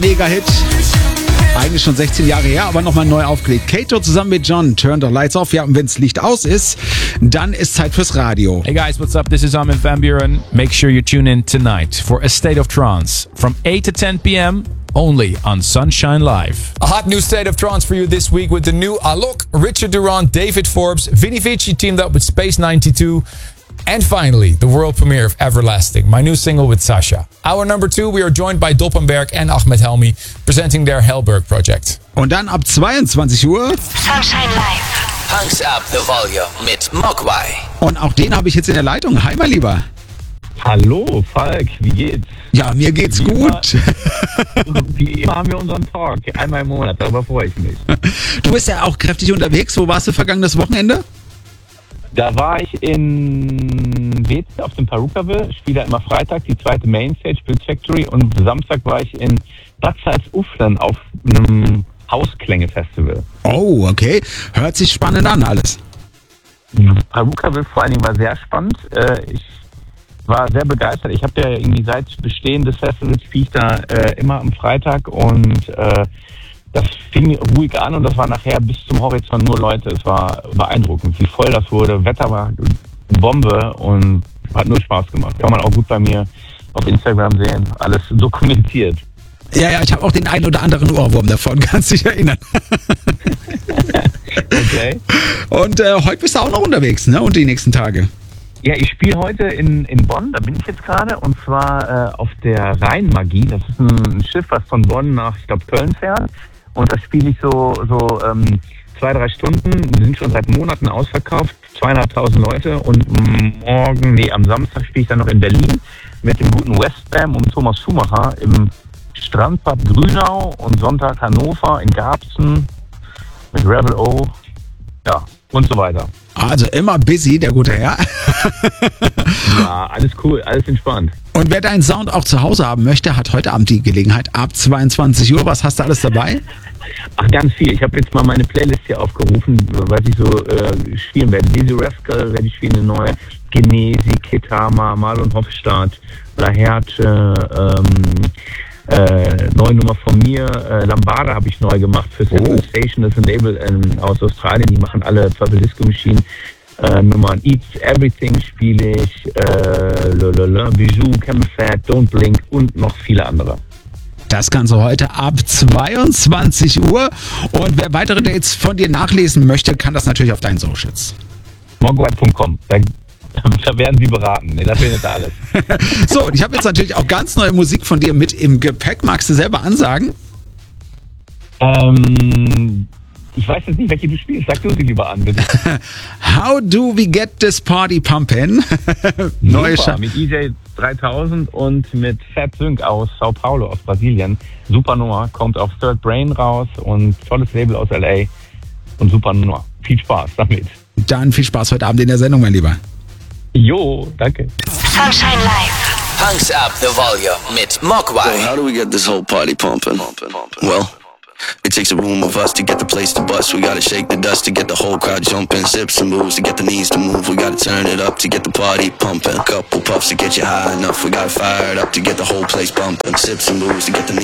Mega-Hit. Eigentlich schon 16 Jahre her, aber nochmal neu aufgelegt. Kato zusammen mit John, Turn the Lights Off. Ja, und wenn das Licht aus ist, dann ist Zeit fürs Radio. Hey guys, what's up? This is Armin van Buuren. Make sure you tune in tonight for A State of Trance from 8 to 10 p.m. only on Sunshine Live. A hot new State of Trance for you this week with the new Alok, Richard Durand, David Forbes, Vinny Vici teamed up with Space 92. And finally, the world premiere of Everlasting, my new single with Sasha. Hour number 2, we are joined by Doppenberg and Ahmed Helmi, presenting their Hellberg project. Und dann ab 22 Uhr. Sunshine Live. Punks up the volume mit Mogwai. Und auch den habe ich jetzt in der Leitung. Hi, mein Lieber. Hallo, Falk, wie geht's? Ja, mir geht's gut. Wie immer haben wir unseren Talk, einmal im Monat, darüber freue ich mich. Du bist ja auch kräftig unterwegs. Wo warst du vergangenes Wochenende? Da war ich in Wetzen auf dem Perukaville, spiele da immer Freitag die zweite Mainstage, Blitz Factory, und Samstag war ich in Bad Salzuflen auf einem Hausklänge-Festival. Oh, okay. Hört sich spannend an alles. Perukaville vor allen Dingen war sehr spannend. Ich war sehr begeistert. Ich habe ja irgendwie seit Bestehen des Festivals spiele ich da immer am Freitag, und das fing ruhig an und das war nachher bis zum Horizont nur Leute. Es war beeindruckend, wie voll das wurde. Wetter war Bombe und hat nur Spaß gemacht. Kann man auch gut bei mir auf Instagram sehen. Alles dokumentiert. Ja, ich habe auch den einen oder anderen Ohrwurm davon, kannst dich erinnern. Okay. Und heute bist du auch noch unterwegs, ne? Und die nächsten Tage. Ja, ich spiele heute in Bonn, da bin ich jetzt gerade, und zwar auf der Rheinmagie. Das ist ein Schiff, was von Bonn nach, ich glaube, Köln fährt. Und da spiele ich so 2-3 Stunden. Wir sind schon seit Monaten ausverkauft, 200.000 Leute. Und am Samstag spiele ich dann noch in Berlin mit dem guten Westbam und Thomas Schumacher im Strandbad Grünau, und Sonntag Hannover in Garbsen mit Rebel O, ja, und so weiter. Also immer busy, der gute Herr. Ja, alles cool, alles entspannt. Und wer deinen Sound auch zu Hause haben möchte, hat heute Abend die Gelegenheit ab 22 Uhr. Was hast du alles dabei? Ach, ganz viel. Ich habe jetzt mal meine Playlist hier aufgerufen, was ich so spielen werde. Dizzy Rascal werde ich spielen, eine neue. Genesi, Kitama, Marlon Hofstadt, La Herche, neue Nummer von mir, Lambada habe ich neu gemacht für Central Station, das ist ein Label aus Australien, die machen alle Purple Disco Machine Nummern. Eats Everything spiele ich, Bijou, Camel Fat, Don't Blink und noch viele andere. Das Ganze heute ab 22 Uhr. Und wer weitere Dates von dir nachlesen möchte, kann das natürlich auf deinen Socials. Mogwai.com. Da werden Sie beraten. Ne, das findet alles. So, und ich habe jetzt natürlich auch ganz neue Musik von dir mit im Gepäck. Magst du selber ansagen? Ich weiß jetzt nicht, welche du spielst. Sag du sie lieber an, bitte. How do we get this party pumpin'? Neue Super, mit EJ 3000 und mit Fat Sync aus Sao Paulo, aus Brasilien. Super Nummer, kommt auf Third Brain raus und tolles Label aus LA und super Nummer. Viel Spaß damit. Dann viel Spaß heute Abend in der Sendung, mein Lieber. Jo, danke. Sunshine Live. Punks up the volume mit Mogwai. So how do we get this whole party pumping? Well, it takes a room of us to get the place to bust. We gotta shake the dust to get the whole crowd jumping. Sips and moves to get the knees to move. We gotta turn it up to get the party pumping. Couple puffs to get you high enough. We gotta fire it up to get the whole place bumping. Sips and moves to get the knees